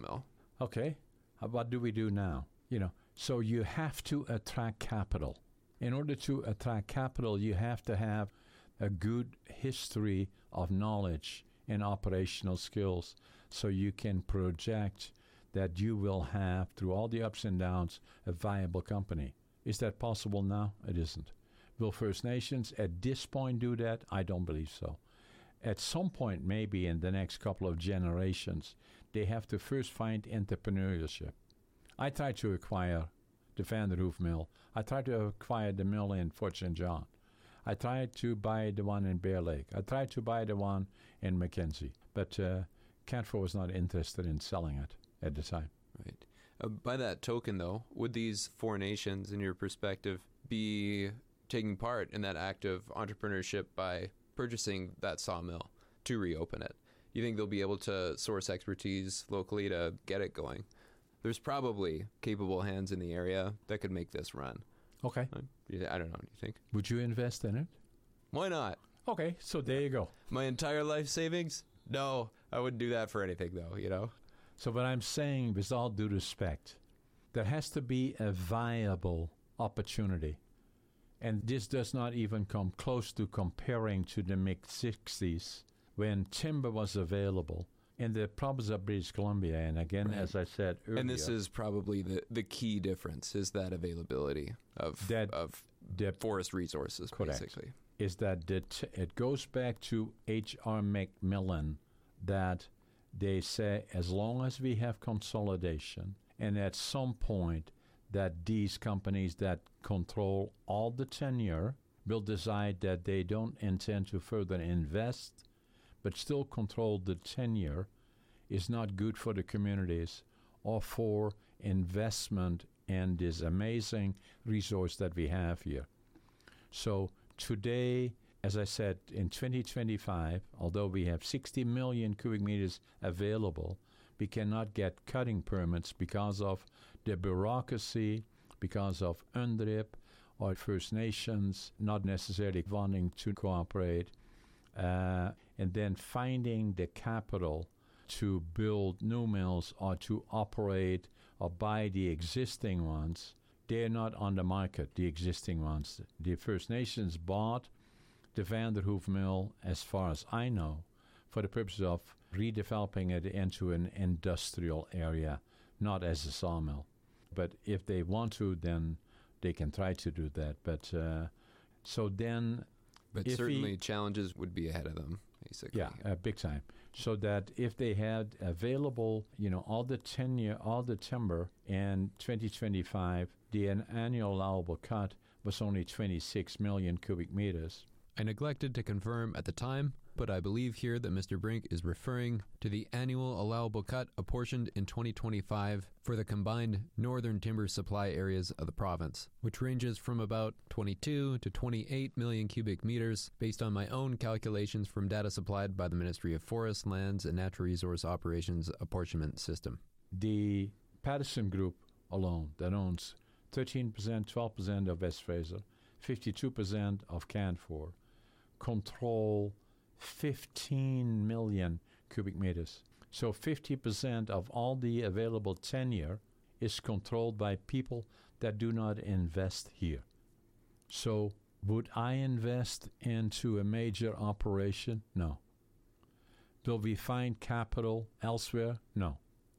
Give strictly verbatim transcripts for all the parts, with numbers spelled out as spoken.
sawmill. Okay. What do we do now? You know, so you have to attract capital. In order to attract capital, you have to have a good history of knowledge and operational skills so you can project that you will have, through all the ups and downs, a viable company. Is that possible now? It isn't. Will First Nations at this point do that? I don't believe so. At some point, maybe in the next couple of generations, they have to first find entrepreneurship. I tried to acquire the Vanderhoof mill. I tried to acquire the mill in Fort Saint John. I tried to buy the one in Bear Lake. I tried to buy the one in Mackenzie. But uh, Canfor was not interested in selling it at the time. Right. Uh, by that token, though, would these four nations, in your perspective, be taking part in that act of entrepreneurship by purchasing that sawmill to reopen it? You think they'll be able to source expertise locally to get it going? There's probably capable hands in the area that could make this run. Okay. Uh, I don't know. Do you think? Would you invest in it? Why not? Okay, so there you go. My entire life savings? No, I wouldn't do that for anything, though, you know? So what I'm saying, with all due respect, there has to be a viable opportunity. And this does not even come close to comparing to the mid sixties when timber was available in the province of British Columbia. And again, right. as I said earlier. And this is probably the, the key difference, is that availability of, that, of that, forest resources, correct, basically. Is that it, it goes back to H R Macmillan that they say as long as we have consolidation and at some point that these companies that control all the tenure will decide that they don't intend to further invest but still control the tenure is not good for the communities or for investment in this amazing resource that we have here. So today, as I said, in twenty twenty-five, although we have sixty million cubic meters available, we cannot get cutting permits because of the bureaucracy, because of U N D R I P, or First Nations not necessarily wanting to cooperate, uh, and then finding the capital to build new mills or to operate or buy the existing ones. They're not on the market, the existing ones. The First Nations bought the Vanderhoof mill, as far as I know, for the purpose of redeveloping it into an industrial area, not as a sawmill. But if they want to, then they can try to do that. But uh, so then... But certainly he, challenges would be ahead of them, basically. Yeah, uh, big time. So that if they had available, you know, all the tenure, all the timber in twenty twenty-five, the annual allowable cut was only twenty-six million cubic meters. I neglected to confirm at the time, but I believe here that Mister Brink is referring to the annual allowable cut apportioned in twenty twenty-five for the combined northern timber supply areas of the province, which ranges from about twenty-two to twenty-eight million cubic meters based on my own calculations from data supplied by the Ministry of Forests, Lands and Natural Resource Operations apportionment system. The Patterson Group alone that owns thirteen percent, twelve percent of West Fraser, fifty-two percent of Canfor, control fifteen million cubic meters. So fifty percent of all the available tenure is controlled by people that do not invest here. So would I invest into a major operation? No. Will we find capital elsewhere? No.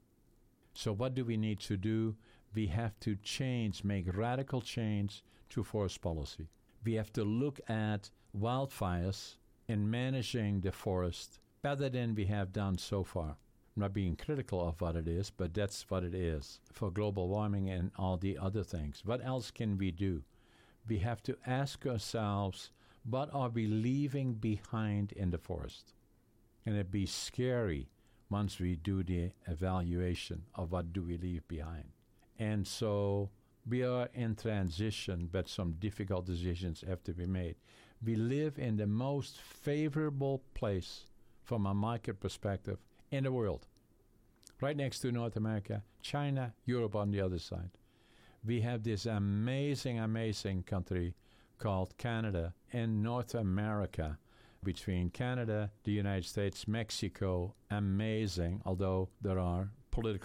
So what do we need to do? We have to change, make radical change to forest policy. We have to look at wildfires and managing the forest better than we have done so far. I'm not being critical of what it is, but that's what it is for global warming and all the other things. What else can we do? We have to ask ourselves, what are we leaving behind in the forest? And it'd be scary once we do the evaluation of what do we leave behind. And so we are in transition, but some difficult decisions have to be made. We live in the most favorable place from a market perspective in the world. Right next to North America, China, Europe on the other side. We have this amazing, amazing country called Canada in North America. Between Canada, the United States, Mexico, amazing, although there are political